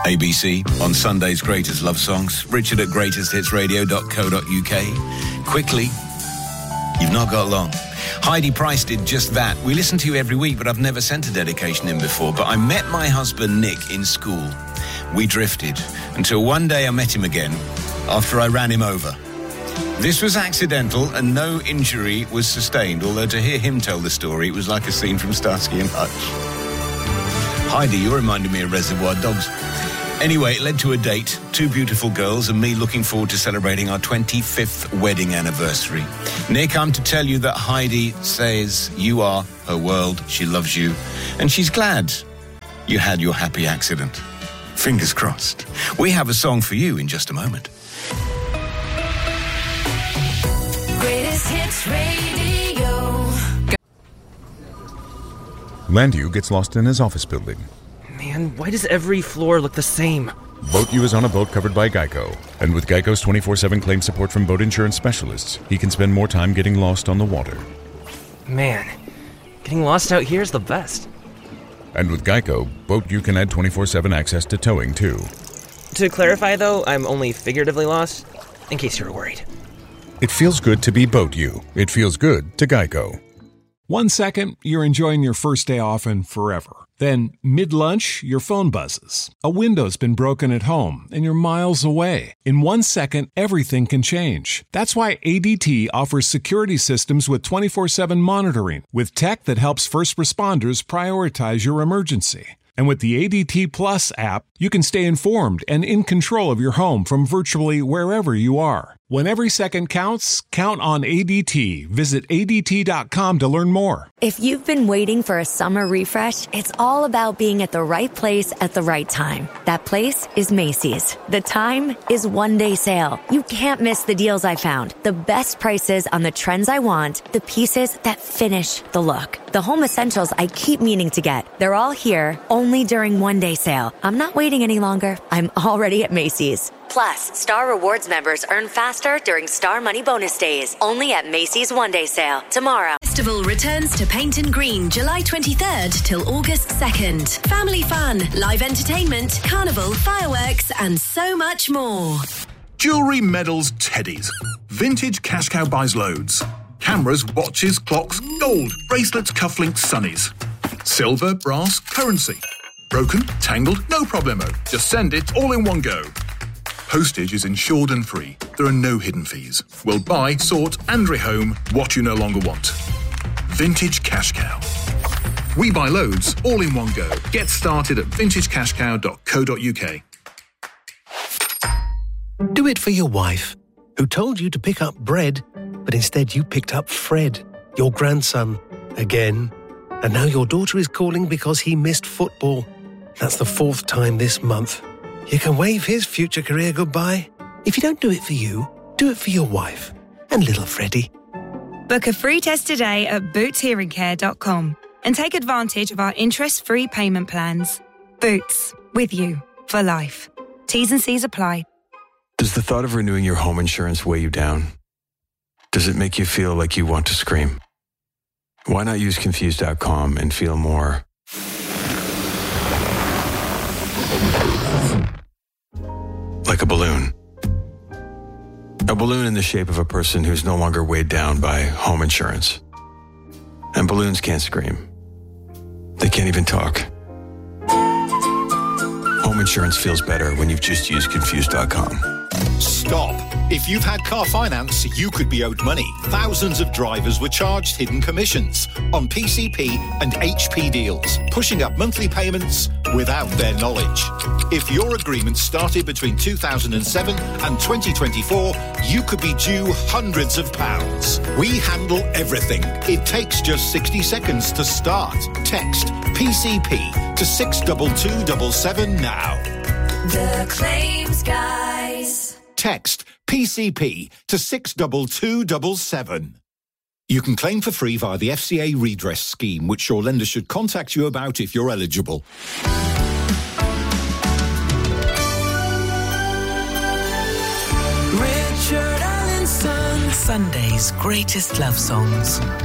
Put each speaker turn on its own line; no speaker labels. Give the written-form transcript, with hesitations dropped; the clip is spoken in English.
ABC on Sunday's Greatest Love Songs. Richard at greatesthitsradio.co.uk. Quickly, you've not got long. Heidi Price did just that. We listen to you every week, but I've never sent a dedication in before. But I met my husband, Nick, in school. We drifted until one day I met him again after I ran him over. This was accidental and no injury was sustained, although to hear him tell the story, it was like a scene from Starsky and Hutch. Heidi, you're reminding me of Reservoir Dogs. Anyway, it led to a date, 2 beautiful girls, and me looking forward to celebrating our 25th wedding anniversary. Nick, I'm to tell you that Heidi says you are her world, she loves you, and she's glad you had your happy accident. Fingers crossed. We have a song for you in just a moment.
Greatest Hits Radio.
Landu gets lost in his office building.
Man, why does every floor look the same?
Boat U is on a boat covered by Geico. And with Geico's 24/7 claim support from boat insurance specialists, he can spend more time getting lost on the water.
Man, getting lost out here is the best.
And with Geico, Boat U can add 24/7 access to towing, too.
To clarify, though, I'm only figuratively lost, in case you were worried.
It feels good to be Boat U. It feels good to Geico.
1 second, you're enjoying your first day off and forever. Then, mid-lunch, your phone buzzes. A window's been broken at home, and you're miles away. In 1 second, everything can change. That's why ADT offers security systems with 24/7 monitoring, with tech that helps first responders prioritize your emergency. And with the ADT Plus app, you can stay informed and in control of your home from virtually wherever you are. When every second counts, count on ADT. Visit ADT.com to learn more.
If you've been waiting for a summer refresh, it's all about being at the right place at the right time. That place is Macy's. The time is one-day sale. You can't miss the deals I found. The best prices on the trends I want, the pieces that finish the look. The home essentials I keep meaning to get. They're all here, only during one-day sale. I'm not waiting any longer. I'm already at Macy's. Plus, Star Rewards members earn faster during Star Money Bonus Days. Only at Macy's One-Day Sale. Tomorrow.
Festival returns to Paynton Green, July 23rd till August 2nd. Family fun, live entertainment, carnival, fireworks, and so much more.
Jewellery, medals, teddies. Vintage Cash Cow buys loads. Cameras, watches, clocks, gold, bracelets, cufflinks, sunnies. Silver, brass, currency. Broken, tangled, no problemo. Just send it all in one go. Postage is insured and free. There are no hidden fees. We'll buy, sort and rehome what you no longer want. Vintage Cash Cow. We buy loads, all in one go. Get started at vintagecashcow.co.uk.
Do it for your wife, who told you to pick up bread, but instead you picked up Fred, your grandson, again. And now your daughter is calling because he missed football. That's the 4th time this month. You can wave his future career goodbye. If you don't do it for you, do it for your wife and little Freddie.
Book a free test today at bootshearingcare.com and take advantage of our interest-free payment plans. Boots, with you for life. T's and C's apply.
Does the thought of renewing your home insurance weigh you down? Does it make you feel like you want to scream? Why not use Confused.com and feel more like a balloon? A balloon in the shape of a person who's no longer weighed down by home insurance. And balloons can't scream. They can't even talk. Home insurance feels better when you've just used Confused.com.
Stop. If you've had car finance, you could be owed money. Thousands of drivers were charged hidden commissions on PCP and HP deals, pushing up monthly payments without their knowledge. If your agreement started between 2007 and 2024, you could be due hundreds of pounds. We handle everything. It takes just 60 seconds to start. Text PCP to 62277 now.
The Claims Guys.
Text PCP to 62277. You can claim for free via the FCA redress scheme, which your lender should contact you about if you're eligible.
Richard Allenson, Sunday's Greatest Love Songs.